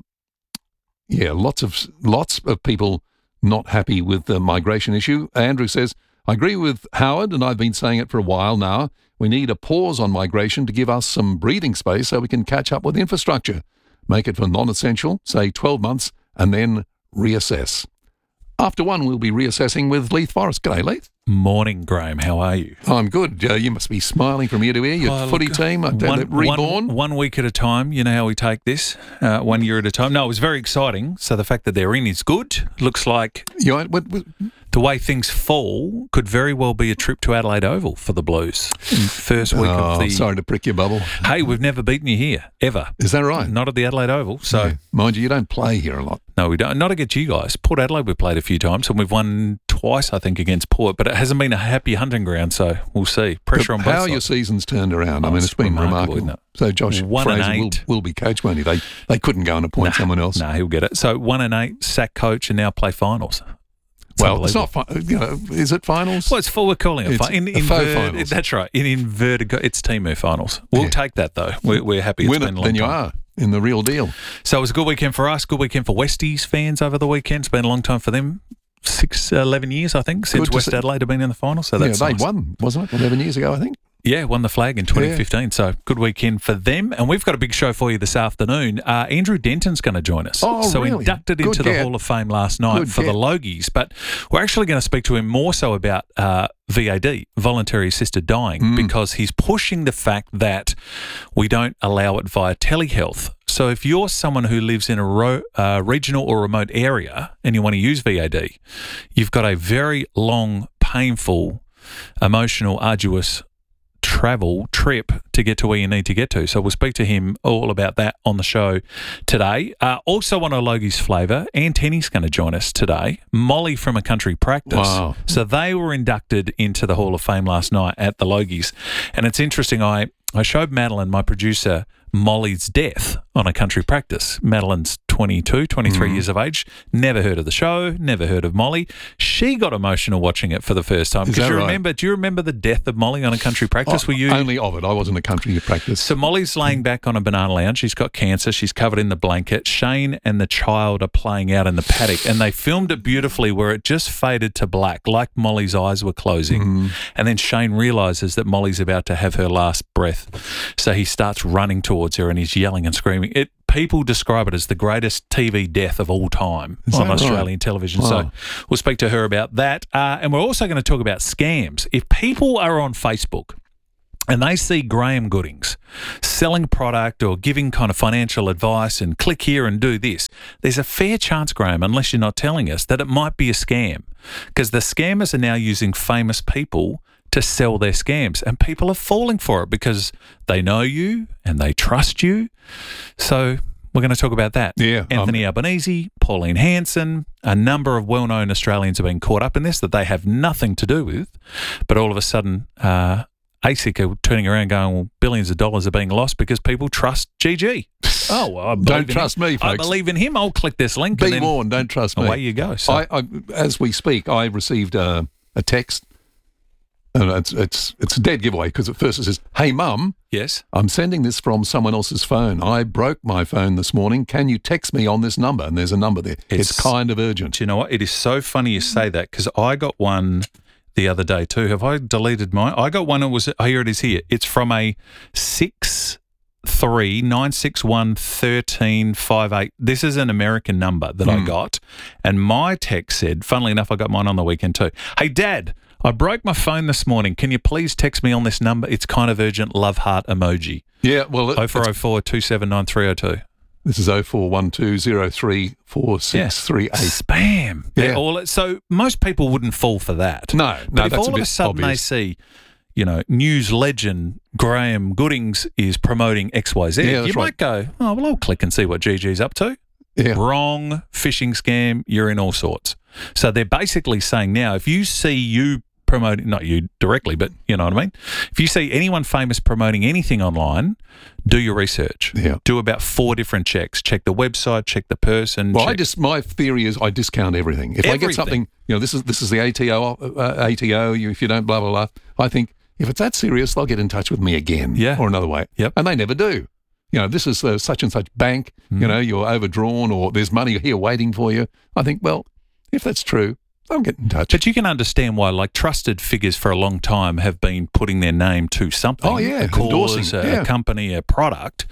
yeah, lots of lots of people not happy with the migration issue. Andrew says, I agree with Howard, and I've been saying it for a while now. We need a pause on migration to give us some breathing space so we can catch up with infrastructure. Make it for non-essential, say twelve months, and then reassess. After one, we'll be reassessing with Leith Forrest. G'day, Leith. Morning, Graham. How are you? I'm good. Uh, you must be smiling from ear to ear. Your Oh, footy look, team, uh, one, reborn. One, one week at a time. You know how we take this, uh, one year at a time. No, it was very exciting. So the fact that they're in is good. Looks like you know, what, what, the way things fall could very well be a trip to Adelaide Oval for the Blues. First week oh, of the... sorry to prick your bubble. Hey, we've never beaten you here, ever. Is that right? Not at the Adelaide Oval. So, Yeah. Mind you, you don't play here a lot. No, we don't. Not against you guys. Port Adelaide we've played a few times and we've won twice, I think, against Port, but it hasn't been a happy hunting ground, so we'll see. Pressure But on both how sides. your season's turned around. I Oh, mean, it's it's been remarkable, remarkable. isn't it? So Josh One and Fraser will, eight. will be coach, won't he? They, they couldn't go and appoint someone else. No, he'll get it. So one and eight, sack coach, and now play finals. It's Well, it's not, unbelievable. fi- you know, is it finals? Well, it's full. We're calling it It's fi- in, a faux invert- finals. That's right. In inverted, go- it's team move finals. We'll Yeah. take that though. We're, we're happy. It's Win been it, a long then you time. are in the real deal. So it was a good weekend for us. Good weekend for Westies fans over the weekend. It's been a long time for them. Six, uh, eleven years, I think, since Good to West see- Adelaide have been in the final. So Yeah, that's they nice. won, wasn't it? eleven years ago, I think. Yeah, won the flag in twenty fifteen. So good weekend for them. And we've got a big show for you this afternoon. Uh, Andrew Denton's going to join us. Oh, so really? inducted Good into the get. Hall of Fame last night Good for the get. Logies. But we're actually going to speak to him more so about uh, V A D, voluntary assisted dying, Mm. because he's pushing the fact that we don't allow it via telehealth. So if you're someone who lives in a ro- uh, regional or remote area and you want to use V A D, you've got a very long, painful, emotional, arduous travel trip to get to where you need to get to. So we'll speak to him all about that on the show today. Uh, also on a Logies flavour, Ann Tenney's going to join us today. Molly from A Country Practice. Wow. So they were inducted into the Hall of Fame last night at the Logies. And it's interesting, I, I showed Madeline, my producer, Molly's death on A Country Practice. Madeline's twenty-two, twenty-three Mm. years of age. Never heard of the show, never heard of Molly. She got emotional watching it for the first time. Is Because that you right? remember, do you remember the death of Molly on a country practice? Oh, Were you only of it. I wasn't a country practice. So Molly's laying back on a banana lounge. She's got cancer. She's covered in the blanket. Shane and the child are playing out in the paddock, and they filmed it beautifully where it just faded to black, like Molly's eyes were closing. Mm. And then Shane realises that Molly's about to have her last breath. So he starts running towards her and he's yelling and screaming. It People describe it as the greatest T V death of all time Is on that Australian right? television. Wow. So we'll speak to her about that. Uh, and we're also going to talk about scams. If people are on Facebook and they see Graham Goodings selling a product or giving kind of financial advice and click here and do this, there's a fair chance, Graham, unless you're not telling us, that it might be a scam, because the scammers are now using famous people to sell their scams, and people are falling for it because they know you and they trust you. So we're going to talk about that. Yeah, Anthony um, Albanese, Pauline Hanson, a number of well-known Australians have been caught up in this that they have nothing to do with, but all of a sudden uh, A S I C are turning around going, well, billions of dollars are being lost because people trust G G. Oh, well, I believe Don't in trust him. me, I folks. believe in him. I'll click this link. Be and then warned, don't trust me. away you go. So I, I, as we speak, I received a, a text, and it's it's it's a dead giveaway because at first it says, "Hey, Mum, yes, I'm sending this from someone else's phone. I broke my phone this morning. Can you text me on this number?" And there's a number there. It's, It's- kind of urgent. Do you know what? It is so funny you say that because I got one the other day too. Have I deleted mine? I got one. It was oh, here it is here. It's from a six three nine six one thirteen five eight. This is an American number that I Hmm. got, and my text said, funnily enough, I got mine on the weekend too. Hey, Dad, I broke my phone this morning. Can you please text me on this number? It's kind of urgent. Love heart emoji. Yeah, well, it- oh four oh four two seven nine three oh two. This is oh four one two oh three four six three eight. Spam. Yeah. They're all, so most people wouldn't fall for that. No, But no, if that's all a of a bit sudden obvious. they see, you know, news legend Graham Goodings is promoting X Y Z, Yeah, that's you right. might go, oh, well, I'll click and see what G G's up to. Yeah. Wrong, phishing scam, you're in all sorts. So they're basically saying now, if you see you promoting, not you directly, but you know what I mean? If you see anyone famous promoting anything online, do your research. Yeah. Do about four different checks. Check the website, check the person. Well, I check- just my theory is I discount everything. If I Everything. get something, you know, this is this is the A T O, uh, A T O. You, if you don't, blah blah blah. I think if it's that serious, they'll get in touch with me again, Yeah. or another way. Yep. And they never do. You know, this is uh, such and such bank. Mm. You know, you're overdrawn, or there's money here waiting for you. I think, well, if that's true, they'll get in touch. But you can understand why, like, trusted figures for a long time have been putting their name to something. Oh, yeah, a cause, endorsing, a, yeah. a company, a product.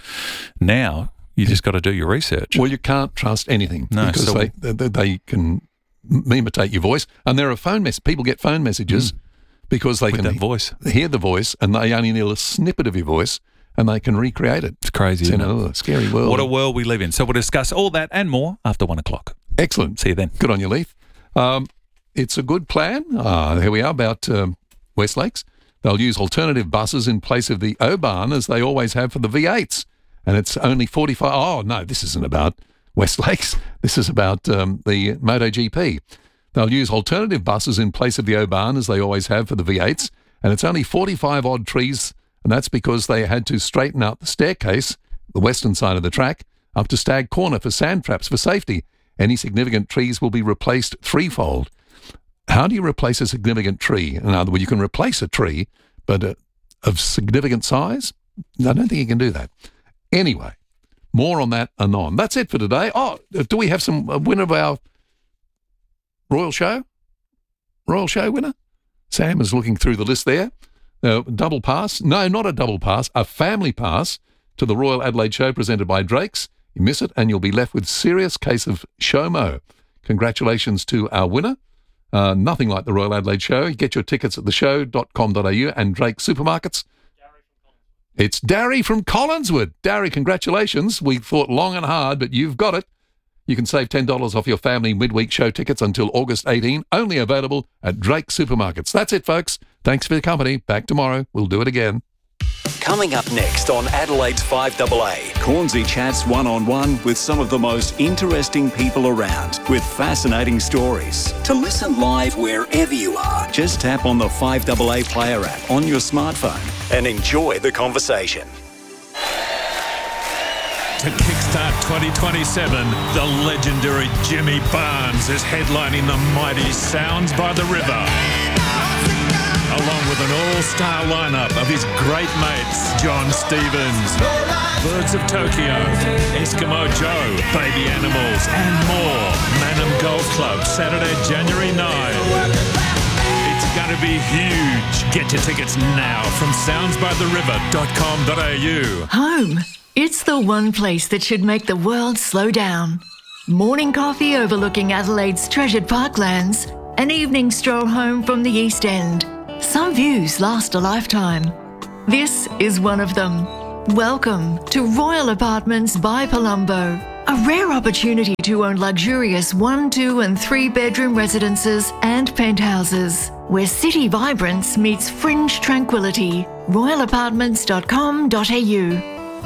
Now you just got to do your research. Well, you can't trust anything No, because so- they, they they can m- imitate your voice, and there are phone mess. People get phone messages because they With can that voice. hear the voice, and they only need a snippet of your voice, and they can recreate it. It's crazy, It's in isn't it? a scary world. What a world we live in. So we'll discuss all that and more after one o'clock. Excellent. See you then. Good on you, Leith. Um, it's a good plan. Ah, here we are about um, West Lakes. They'll use alternative buses in place of the O-Bahn as they always have for the V eights. And it's only forty-five. Oh, no, this isn't about West Lakes. This is about um, the MotoGP. They'll use alternative buses in place of the O-Bahn as they always have for the V eights. And it's only forty-five odd trees. And that's because they had to straighten out the staircase, the western side of the track, up to Stag Corner for sand traps for safety. Any significant trees will be replaced threefold. How do you replace a significant tree? In other words, you can replace a tree, but uh, of significant size? I don't think you can do that. Anyway, more on that anon. That's it for today. Oh, do we have some uh, winner of our Royal Show? Royal Show winner? Sam is looking through the list there. Uh, double pass? No, not a double pass, a family pass to the Royal Adelaide Show presented by Drake's. You miss it and you'll be left with serious case of SHOMO. Congratulations to our winner. Uh, nothing like the Royal Adelaide Show. You get your tickets at the show dot com dot a u and Drake Supermarkets. It's Darry from Collinswood. Darry, congratulations. We thought long and hard, but you've got it. You can save ten dollars off your family midweek show tickets until August eighteenth. Only available at Drake Supermarkets. That's it, folks. Thanks for your company. Back tomorrow. We'll do it again. Coming up next on Adelaide's five A A, Cornsey chats one-on-one with some of the most interesting people around with fascinating stories. To listen live wherever you are, just tap on the five A A player app on your smartphone and enjoy the conversation. To kickstart twenty twenty-seven, the legendary Jimmy Barnes is headlining the mighty Sounds by the River, along with an all-star lineup of his great mates, John Stevens, Birds of Tokyo, Eskimo Joe, Baby Animals, and more. Manham Golf Club, Saturday, January ninth. It's going to be huge. Get your tickets now from sounds by the river dot com dot a u. Home. It's the one place that should make the world slow down. Morning coffee overlooking Adelaide's treasured parklands. An evening stroll home from the East End. Some views last a lifetime. This is one of them. Welcome to Royal Apartments by Palumbo. A rare opportunity to own luxurious one, two and three bedroom residences and penthouses, where city vibrance meets fringe tranquility. royal apartments dot com dot a u.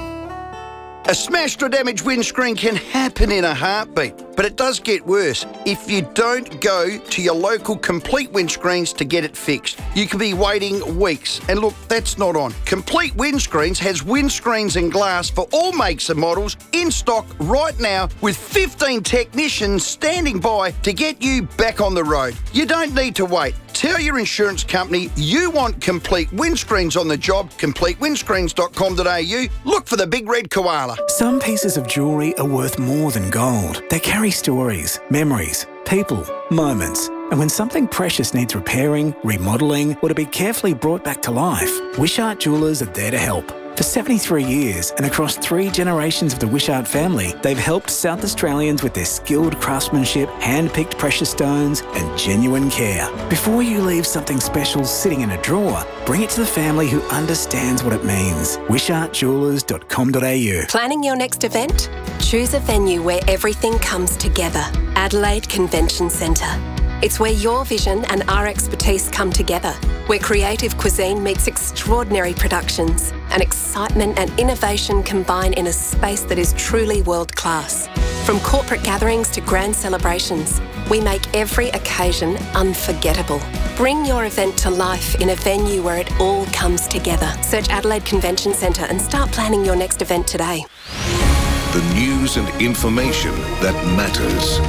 A smashed or damaged windscreen can happen in a heartbeat, but it does get worse if you don't go to your local Complete Windscreens to get it fixed. You could be waiting weeks, and look, that's not on. Complete Windscreens has windscreens and glass for all makes and models in stock right now, with fifteen technicians standing by to get you back on the road. You don't need to wait. Tell your insurance company you want Complete Windscreens on the job. complete windscreens dot com dot a u. Look for the big red koala. Some pieces of jewellery are worth more than gold. They carry stories, memories, people, moments. And when something precious needs repairing, remodelling, or to be carefully brought back to life, Wishart Jewellers are there to help. For seventy-three years and across three generations of the Wishart family, they've helped South Australians with their skilled craftsmanship, hand-picked precious stones and genuine care. Before you leave something special sitting in a drawer, bring it to the family who understands what it means. wishart jewellers dot com dot a u. Planning your next event? Choose a venue where everything comes together. Adelaide Convention Centre. It's where your vision and our expertise come together, where creative cuisine meets extraordinary productions, and excitement and innovation combine in a space that is truly world-class. From corporate gatherings to grand celebrations, we make every occasion unforgettable. Bring your event to life in a venue where it all comes together. Search Adelaide Convention Centre and start planning your next event today. The news and information that matters.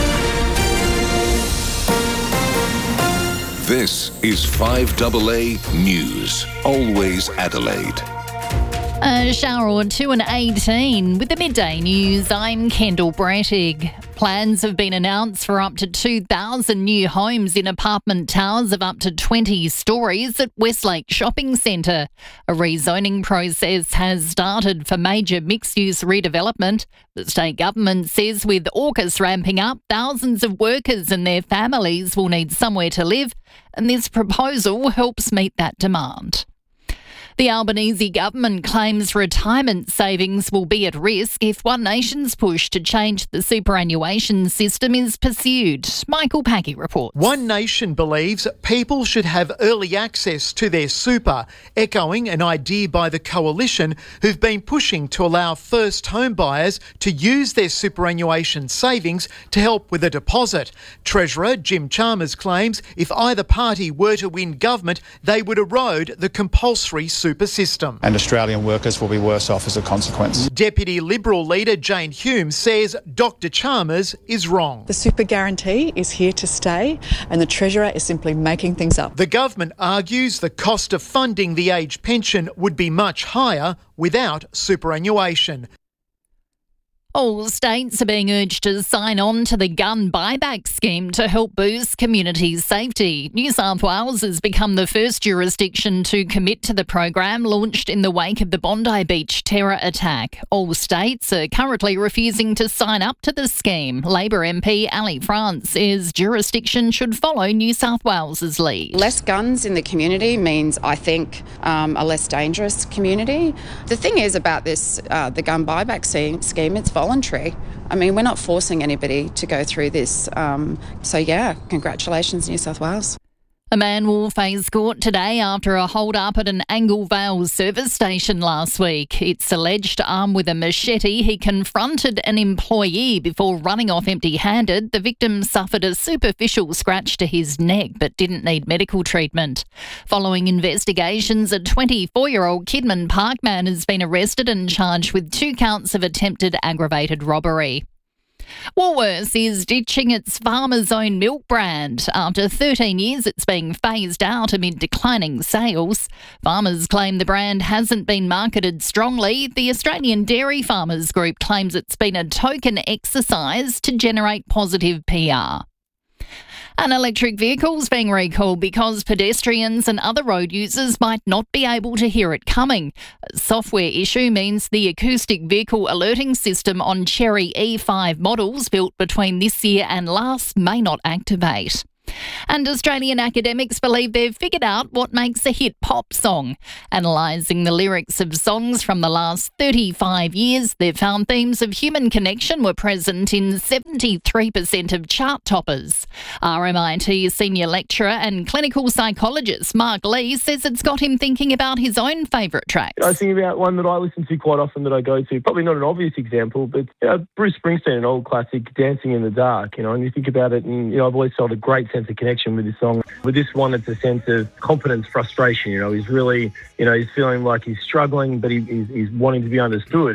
This is five A A News. Always Adelaide. A shower or two and eighteen. With the midday news, I'm Kendall Brettig. Plans have been announced for up to two thousand new homes in apartment towers of up to twenty stories at Westlake Shopping Centre. A rezoning process has started for major mixed-use redevelopment. The state government says with AUKUS ramping up, thousands of workers and their families will need somewhere to live, and this proposal helps meet that demand. The Albanese government claims retirement savings will be at risk if One Nation's push to change the superannuation system is pursued. Michael Paggy reports. One Nation believes people should have early access to their super, echoing an idea by the coalition who've been pushing to allow first home buyers to use their superannuation savings to help with a deposit. Treasurer Jim Chalmers claims if either party were to win government, they would erode the compulsory super system. And Australian workers will be worse off as a consequence. Deputy Liberal leader Jane Hume says Doctor Chalmers is wrong. The super guarantee is here to stay and the Treasurer is simply making things up. The government argues the cost of funding the age pension would be much higher without superannuation. All states are being urged to sign on to the gun buyback scheme to help boost community safety. New South Wales has become the first jurisdiction to commit to the program launched in the wake of the Bondi Beach terror attack. All states are currently refusing to sign up to the scheme. Labor M P Ali France says jurisdiction should follow New South Wales's lead. Less guns in the community means, I think, um, a less dangerous community. The thing is about this, uh, the gun buyback scheme, it's voluntary. I mean, we're not forcing anybody to go through this. Um, so, yeah, congratulations, New South Wales. A man will face court today after a hold-up at an Angle Vale service station last week. It's alleged, armed with a machete, he confronted an employee before running off empty-handed. The victim suffered a superficial scratch to his neck but didn't need medical treatment. Following investigations, a twenty-four-year-old Kidman Park man has been arrested and charged with two counts of attempted aggravated robbery. Woolworths is ditching its Farmers Own milk brand. After thirteen years, it's being phased out amid declining sales. Farmers claim the brand hasn't been marketed strongly. The Australian Dairy Farmers Group claims it's been a token exercise to generate positive P R. An electric vehicle's being recalled because pedestrians and other road users might not be able to hear it coming. A software issue means the acoustic vehicle alerting system on Cherry E five models built between this year and last may not activate. And Australian academics believe they've figured out what makes a hit pop song. Analysing the lyrics of songs from the last thirty-five years, they've found themes of human connection were present in seventy-three percent of chart toppers. R M I T senior lecturer and clinical psychologist Mark Lee says it's got him thinking about his own favourite tracks. I think about one that I listen to quite often that I go to, probably not an obvious example, but you know, Bruce Springsteen, an old classic, Dancing in the Dark, you know, and you think about it, and you know, I've always felt a great sense of connection with this song. With this one, it's a sense of confidence, frustration, you know, he's really, you know, he's feeling like he's struggling, but he, he's, he's wanting to be understood.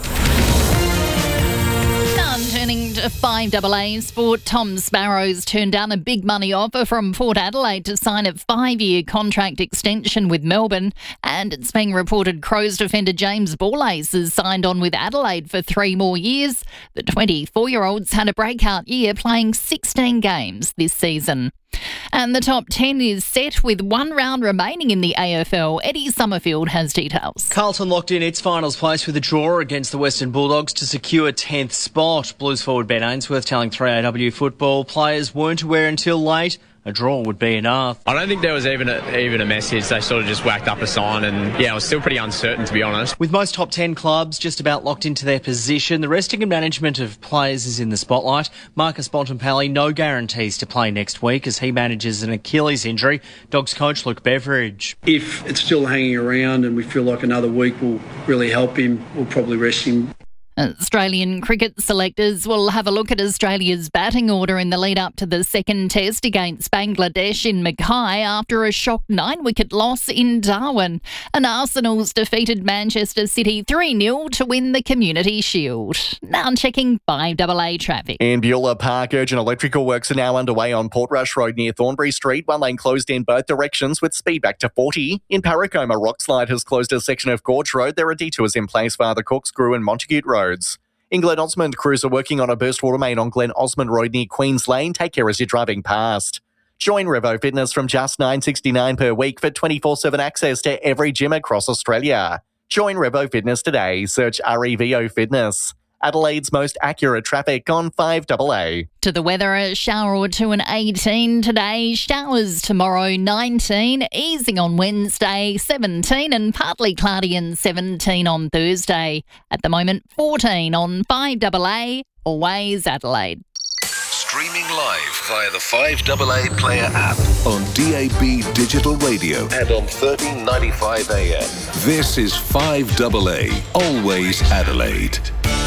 Turning to five double A sport, Tom Sparrows turned down a big money offer from Port Adelaide to sign a five-year contract extension with Melbourne, and it's being reported Crows defender James Borlase has signed on with Adelaide for three more years. The twenty-four-year-old's had a breakout year, playing sixteen games this season. And the top ten is set with one round remaining in the A F L. Eddie Summerfield has details. Carlton locked in its finals place with a draw against the Western Bulldogs to secure tenth spot. Blues forward Ben Ainsworth telling three A W football players weren't aware until late a draw would be enough. I don't think there was even a, even a message. They sort of just whacked up a sign, and yeah, I was still pretty uncertain, to be honest. With most top ten clubs just about locked into their position, the resting and management of players is in the spotlight. Marcus Bontempelli, no guarantees to play next week as he manages an Achilles injury. Dogs coach Luke Beveridge. If it's still hanging around and we feel like another week will really help him, we'll probably rest him. Australian cricket selectors will have a look at Australia's batting order in the lead-up to the second test against Bangladesh in Mackay after a shock nine-wicket loss in Darwin. And Arsenal's defeated Manchester City three nil to win the Community Shield. Now checking five double A traffic. In Beulah Park, urgent electrical works are now underway on Portrush Road near Thornbury Street. One lane closed in both directions with speed back to forty. In Parracombe, a rock slide has closed a section of Gorge Road. There are detours in place via the Corkscrew and Montacute Road. In Glen Osmond, crews are working on a burst water main on Glen Osmond Road near Queens Lane. Take care as you're driving past. Join Revo Fitness from just nine dollars sixty-nine per week for twenty-four seven access to every gym across Australia. Join Revo Fitness today. Search R E V O Fitness. Adelaide's most accurate traffic on five double A. To the weather, a shower or two and eighteen today, showers tomorrow nineteen, easing on Wednesday seventeen and partly cloudy and seventeen on Thursday. At the moment fourteen on five double A, always Adelaide. Streaming live via the five double A Player app on D A B Digital Radio and on thirteen ninety-five A M. This is five double A, always Adelaide.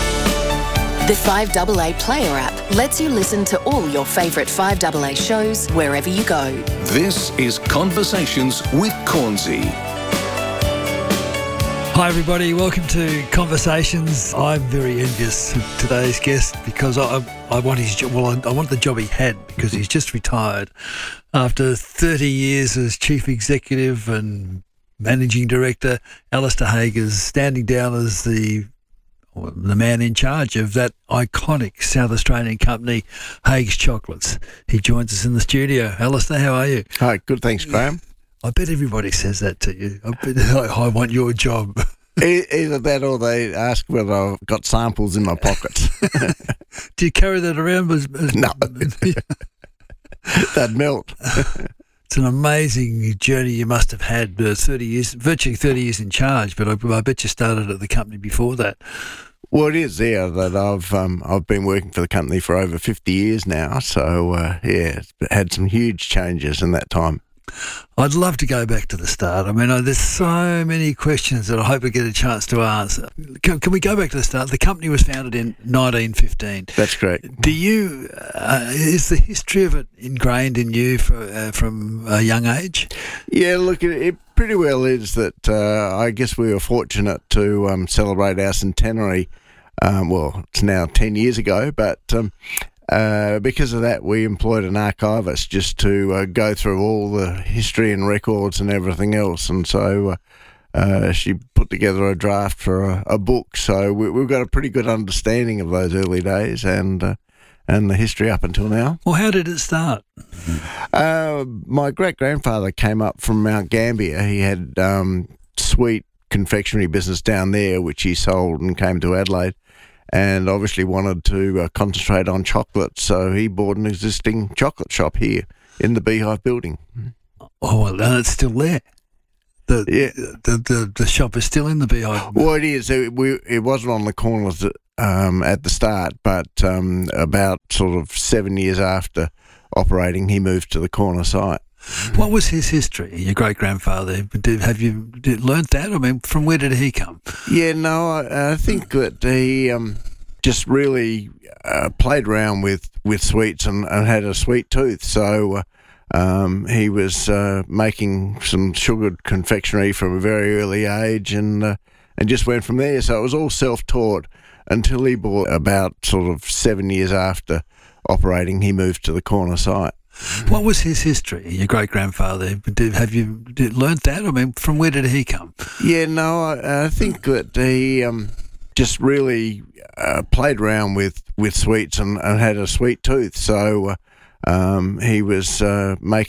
The five double A Player app lets you listen to all your favourite five double A shows wherever you go. This is Conversations with Cornsey. Hi everybody, welcome to Conversations. I'm very envious of today's guest because I, I want his job. Well, I, I want the job he had because he's just retired after thirty years as chief executive and managing director. Alistair Haig is standing down as the the man in charge of that iconic South Australian company, Haig's Chocolates. He joins us in the studio. Alistair, how are you? Hi, good, thanks, Graham. I bet everybody says that to you. I, bet, I want your job. Either that or they ask whether I've got samples in my pocket. Do you carry that around? As, as, no. That'd melt. It's an amazing journey you must have had, uh, thirty years, virtually thirty years in charge, but I, I bet you started at the company before that. Well, it is there that I've um, I've been working for the company for over fifty years now, so uh, yeah, it's had some huge changes in that time. I'd love to go back to the start. I mean, uh, there's so many questions that I hope I get a chance to ask. Can, can we go back to the start? The company was founded in nineteen fifteen. That's correct. Do you, uh, is the history of it ingrained in you for, uh, from a young age? Yeah, look, it, it pretty well is that uh, I guess we were fortunate to um, celebrate our centenary. Um, well, it's now ten years ago, but um, uh, because of that, we employed an archivist just to uh, go through all the history and records and everything else. And so uh, uh, she put together a draft for a, a book. So we, we've got a pretty good understanding of those early days and uh, and the history up until now. Well, how did it start? Uh, my great-grandfather came up from Mount Gambier. He had um, sweet confectionery business down there, which he sold and came to Adelaide, and obviously wanted to uh, concentrate on chocolate, so he bought an existing chocolate shop here in the Beehive building. Oh, well, and it's still there. The, yeah. the, the the shop is still in the Beehive. Well, it is. It, we, it wasn't on the corners um, at the start, but um, about sort of seven years after operating, he moved to the corner site. What was his history, your great-grandfather? Did, have you did, learnt that? I mean, from where did he come? Yeah, no, I, I think that he um, just really uh, played around with, with sweets and, and had a sweet tooth. So uh, um, he was uh, making some sugared confectionery from a very early age and, uh, and just went from there. So it was all self-taught until he bought about sort of seven years after operating, he moved to the corner site. What was his history, your great-grandfather? Did, have you did, learnt that? I mean, from where did he come? Yeah, no, I, I think that he um, just really uh, played around with, with sweets and, and had a sweet tooth. So uh, um, he was uh, making